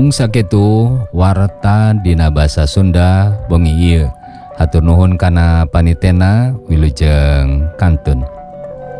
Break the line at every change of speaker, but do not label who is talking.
Mung sakitu warta dina basa Sunda bengi ieu. Hatur nuhun kana panitena wilujeng kantun.